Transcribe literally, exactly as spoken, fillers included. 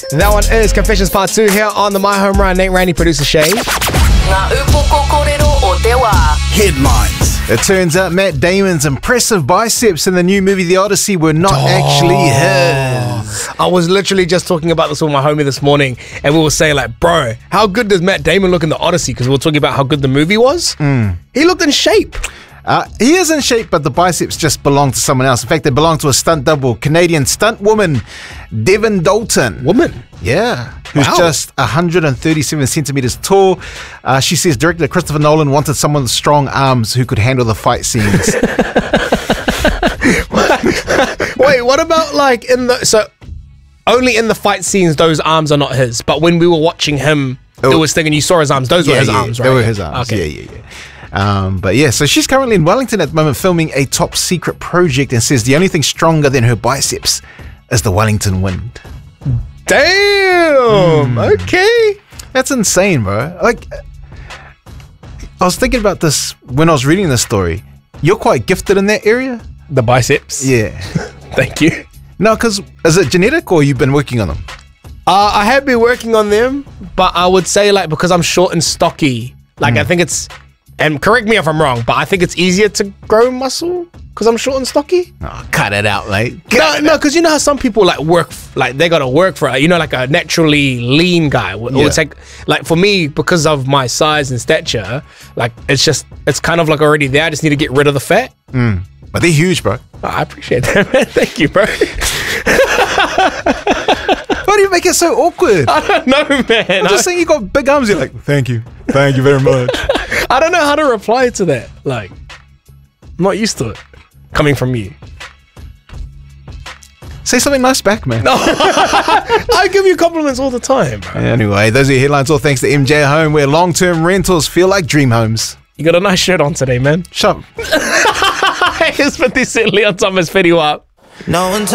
That one is Confessions Part two here on the My Home Run. Nate Randy, producer Shay. Headlines. It turns out Matt Damon's impressive biceps in the new movie The Odyssey were not oh. actually his. I was literally just talking about this with my homie this morning, and we were saying like, bro, how good does Matt Damon look in The Odyssey? Because we were talking about how good the movie was. Mm. He looked in shape. Uh, he is in shape, but the biceps just belong to someone else. In fact, they belong to a stunt double, Canadian stunt woman, Devin Dalton. Woman? Yeah. Who's Wow. just one hundred thirty-seven centimeters tall. Uh, she says director Christopher Nolan wanted someone with strong arms who could handle the fight scenes. Wait, what about like in the... So only in the fight scenes those arms are not his, but when we were watching him, oh. it was thinking you saw his arms. Those yeah, were his yeah, arms, right? They were his arms. Okay. Yeah, yeah, yeah. Um, but yeah, so she's currently in Wellington at the moment filming a top secret project and says the only thing stronger than her biceps is the Wellington wind. Damn! Mm. Okay. That's insane, bro. Like, I was thinking about this when I was reading this story. You're quite gifted in that area? The biceps? Yeah. Thank you. No, because is it genetic or you've been working on them? Uh, I have been working on them, but I would say like because I'm short and stocky, like mm. I think it's... And correct me if I'm wrong, but I think it's easier to grow muscle because I'm short and stocky. Oh, cut it out, mate. Cut no, no, because you know how some people like work, f- like they gotta work for it. You know, like a naturally lean guy. Or Yeah. it's like, like for me, because of my size and stature, like it's just, it's kind of like already there. I just need to get rid of the fat. Mm. But they're huge, bro. Oh, I appreciate that, man. Thank you, bro. Why do you make it so awkward? I don't know, man. I'm just I, saying you got big arms. You're like, thank you. Thank you very much. I don't know how to reply to that. Like, I'm not used to it coming from you. Say something nice back, man. No, I give you compliments all the time, bro. Anyway, those are your headlines. All thanks to M J Home, where long-term rentals feel like dream homes. You got a nice shirt on today, man. Shut up. It's fifty Cent Leon Thomas video up. No one